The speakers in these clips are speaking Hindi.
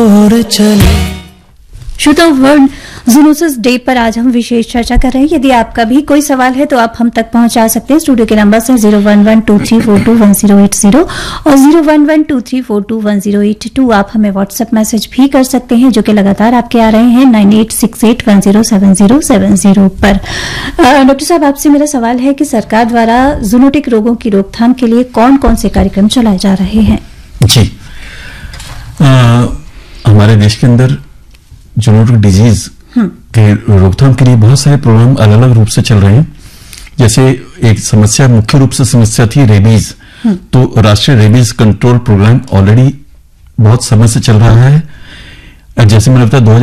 श्रोताओ, वर्ल्ड ज़ूनोसिस डे पर आज हम विशेष चर्चा कर रहे हैं। यदि आपका भी कोई सवाल है तो आप हम तक पहुंचा सकते हैं। स्टूडियो के नंबर से 0112342108 और 0112342108। आप हमें व्हाट्सएप मैसेज भी कर सकते हैं, जो कि लगातार आपके आ रहे हैं 9868107070 पर। डॉक्टर साहब, आपसे मेरा सवाल है कि सरकार द्वारा ज़ूनोटिक रोगों की रोकथाम के लिए कौन कौन से कार्यक्रम चलाए जा रहे हैं? जी, हमारे देश के अंदर ज़ूनोटिक डिजीज के रोकथाम के लिए बहुत सारे प्रोग्राम अलग अलग रूप से चल रहे हैं। जैसे एक समस्या, मुख्य रूप से समस्या थी रेबीज, तो राष्ट्रीय रेबीज कंट्रोल प्रोग्राम ऑलरेडी बहुत समय से चल रहा है। जैसे मैंने बताया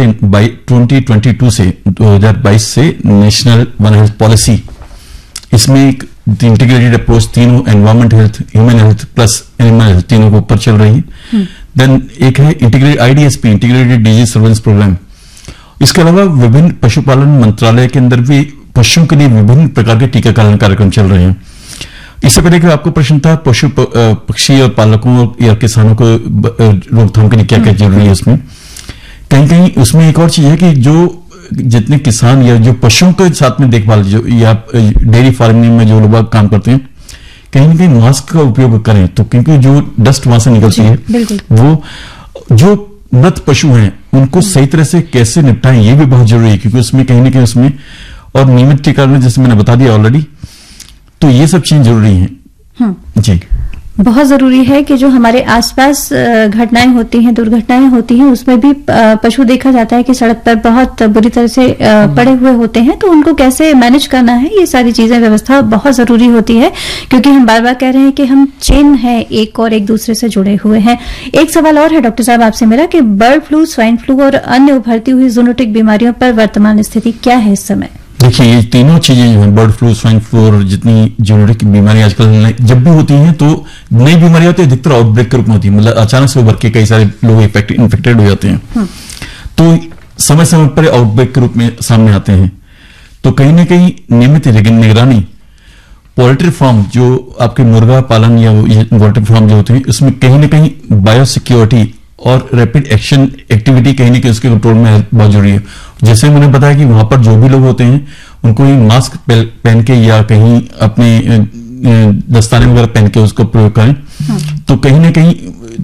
2022 से नेशनल वन हेल्थ पॉलिसी, इसमें एक इंटीग्रेटेड अप्रोच, तीनों environment health, human health plus animal health, तीनों के ऊपर चल रही है। देन एक है integrated IDSP, integrated disease surveillance programme. इसके अलावा विभिन्न पशुपालन मंत्रालय के अंदर भी पशुओं के लिए विभिन्न प्रकार के टीकाकरण कार्यक्रम चल रहे हैं। इससे पहले कि आपको प्रश्न था पशु पक्षी और पालकों या किसानों को रोकथाम के लिए क्या क्या जरूरी है, उसमें कहीं कहीं उसमें एक और चीज है कि जो जितने किसान या जो पशुओं के साथ में देखभाल, जो या डेयरी फार्मिंग में जो लोग काम करते हैं, कहीं ना कहीं मास्क का उपयोग करें, तो क्योंकि जो डस्ट वहां से निकलती है, वो जो मृत पशु हैं उनको सही तरह से कैसे निपटाएं, ये भी बहुत जरूरी है, क्योंकि उसमें कहीं ना कहीं उसमें और नियमित टीकाकरण, जैसे मैंने बता दिया ऑलरेडी, तो ये सब चीजें जरूरी हैं। जी, बहुत जरूरी है कि जो हमारे आसपास घटनाएं होती हैं, दुर्घटनाएं होती हैं, उसमें भी पशु देखा जाता है कि सड़क पर बहुत बुरी तरह से पड़े हुए होते हैं, तो उनको कैसे मैनेज करना है, ये सारी चीजें, व्यवस्था बहुत जरूरी होती है, क्योंकि हम बार बार कह रहे हैं कि हम चेन है एक और एक दूसरे से जुड़े हुए हैं। एक सवाल और है डॉक्टर साहब आपसे मेरा कि बर्ड फ्लू, स्वाइन फ्लू और अन्य उभरती हुई ज़ूनोटिक बीमारियों पर वर्तमान स्थिति क्या है इस समय? देखिए, ये तीनों चीजें जो हैं, बर्ड फ्लू, स्वाइन फ्लू और जितनी ज़ूनोटिक बीमारियां आजकल जब भी होती हैं, तो नई बीमारियां होती है, अधिकतर आउटब्रेक के रूप में होती है, मतलब अचानक से उभर के कई सारे लोग इन्फेक्टेड हो जाते हैं, तो समय समय पर आउटब्रेक के रूप में सामने आते हैं। तो कहीं ना कहीं नियमित निगरानी, पोल्ट्री फार्म, जो आपके मुर्गा पालन या पोल्ट्री फार्म जो होते हैं, उसमें कहीं ना कहीं बायोसिक्योरिटी और रैपिड एक्शन एक्टिविटी कहीं ना कहीं उसके कंट्रोल में बहुत जरूरी है। जैसे मैंने बताया कि वहां पर जो भी लोग होते हैं उनको ही मास्क पहन के या कहीं अपने दस्ताने वगैरह पहन के उसको प्रयोग करें। तो कहीं ना कहीं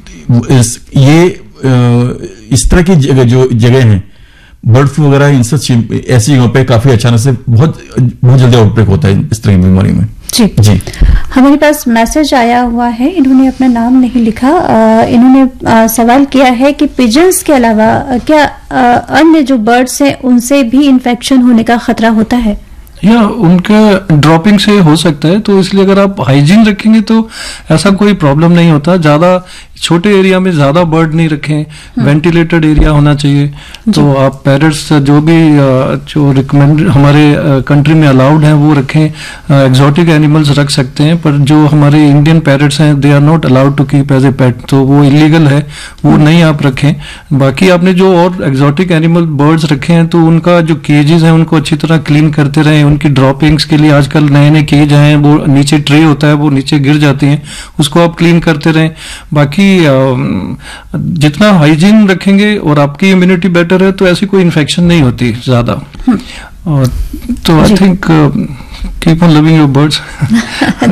इस तरह की जो जगह हैं, बर्ड फ्लू वगैरह, इन सब ऐसी जगहों पे काफी अचानक से बहुत जल्दी आउटब्रेक होता है इस तरह की बीमारी में। जी, हमारे पास मैसेज आया हुआ है, इन्होंने अपना नाम नहीं लिखा। इन्होंने सवाल किया है कि पिजन्स के अलावा क्या अन्य जो बर्ड्स हैं उनसे भी इन्फेक्शन होने का खतरा होता है? या उनका ड्रॉपिंग से हो सकता है, तो इसलिए अगर आप हाइजीन रखेंगे तो ऐसा कोई प्रॉब्लम नहीं होता। ज्यादा छोटे एरिया में ज्यादा बर्ड नहीं रखें, वेंटिलेटेड एरिया होना चाहिए। तो आप पैरट्स जो भी जो रिकमेंड हमारे कंट्री में अलाउड हैं वो रखें। एक्सोटिक एनिमल्स रख सकते हैं, पर जो हमारे इंडियन पैरट्स हैं they are not allowed to keep as a पेट, तो वो इलीगल है, वो नहीं आप रखें। बाकी आपने जो और एक्सोटिक एनिमल बर्ड्स रखे हैं तो उनका जो केजेस हैं उनको अच्छी तरह क्लीन करते रहें। उनकी ड्रॉपिंग्स के लिए आजकल नए नए केज हैं, वो नीचे ट्रे होता है, वो नीचे गिर जाती हैं, उसको आप क्लीन करते रहें। बाकी जितना हाइजीन रखेंगे और आपकी इम्यूनिटी बेटर है तो ऐसी कोई इन्फेक्शन नहीं होती ज्यादा। तो I think keep on loving your birds.